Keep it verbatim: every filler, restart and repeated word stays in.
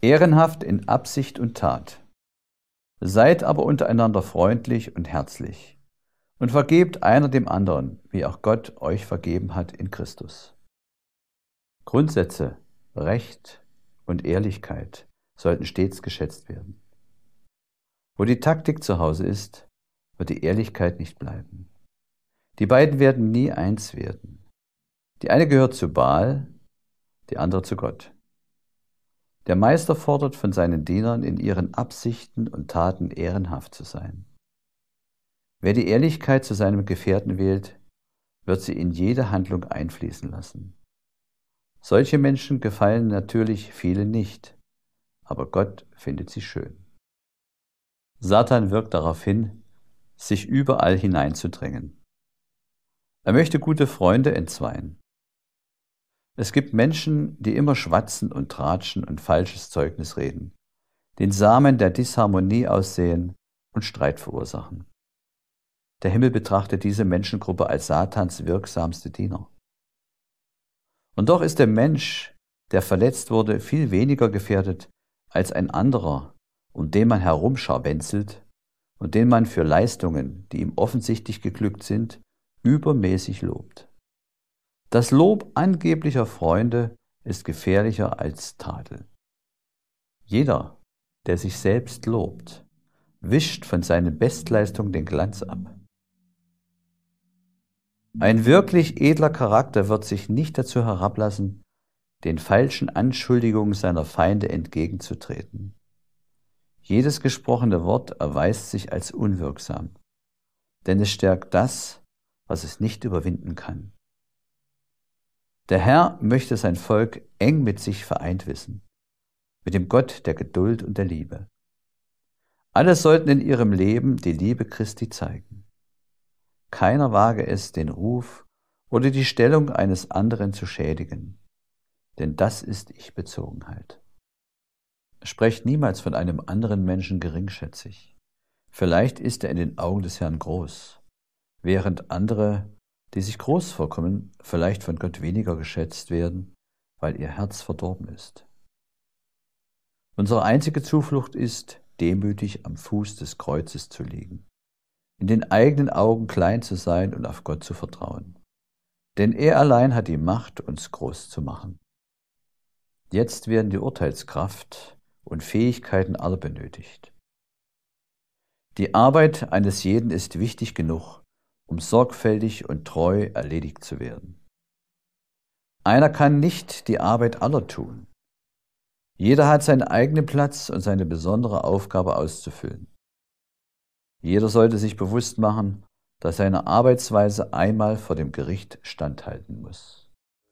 Ehrenhaft in Absicht und Tat. Seid aber untereinander freundlich und herzlich und vergebt einer dem anderen, wie auch Gott euch vergeben hat in Christus. Grundsätze, Recht und Ehrlichkeit sollten stets geschätzt werden. Wo die Taktik zu Hause ist, wird die Ehrlichkeit nicht bleiben. Die beiden werden nie eins werden. Die eine gehört zu Baal, die andere zu Gott. Der Meister fordert von seinen Dienern, in ihren Absichten und Taten ehrenhaft zu sein. Wer die Ehrlichkeit zu seinem Gefährten wählt, wird sie in jede Handlung einfließen lassen. Solche Menschen gefallen natürlich vielen nicht, aber Gott findet sie schön. Satan wirkt darauf hin, sich überall hineinzudrängen. Er möchte gute Freunde entzweien. Es gibt Menschen, die immer schwatzen und tratschen und falsches Zeugnis reden, den Samen der Disharmonie aussehen und Streit verursachen. Der Himmel betrachtet diese Menschengruppe als Satans wirksamste Diener. Und doch ist der Mensch, der verletzt wurde, viel weniger gefährdet als ein anderer, um den man herumscharwenzelt und den man für Leistungen, die ihm offensichtlich geglückt sind, übermäßig lobt. Das Lob angeblicher Freunde ist gefährlicher als Tadel. Jeder, der sich selbst lobt, wischt von seinen Bestleistungen den Glanz ab. Ein wirklich edler Charakter wird sich nicht dazu herablassen, den falschen Anschuldigungen seiner Feinde entgegenzutreten. Jedes gesprochene Wort erweist sich als unwirksam, denn es stärkt das, was es nicht überwinden kann. Der Herr möchte sein Volk eng mit sich vereint wissen, mit dem Gott der Geduld und der Liebe. Alle sollten in ihrem Leben die Liebe Christi zeigen. Keiner wage es, den Ruf oder die Stellung eines anderen zu schädigen, denn das ist Ich-Bezogenheit. Sprecht niemals von einem anderen Menschen geringschätzig. Vielleicht ist er in den Augen des Herrn groß, während andere, die sich groß vorkommen, vielleicht von Gott weniger geschätzt werden, weil ihr Herz verdorben ist. Unsere einzige Zuflucht ist, demütig am Fuß des Kreuzes zu liegen, in den eigenen Augen klein zu sein und auf Gott zu vertrauen. Denn er allein hat die Macht, uns groß zu machen. Jetzt werden die Urteilskraft und Fähigkeiten aller benötigt. Die Arbeit eines jeden ist wichtig genug, um sorgfältig und treu erledigt zu werden. Einer kann nicht die Arbeit aller tun. Jeder hat seinen eigenen Platz und seine besondere Aufgabe auszufüllen. Jeder sollte sich bewusst machen, dass seine Arbeitsweise einmal vor dem Gericht standhalten muss.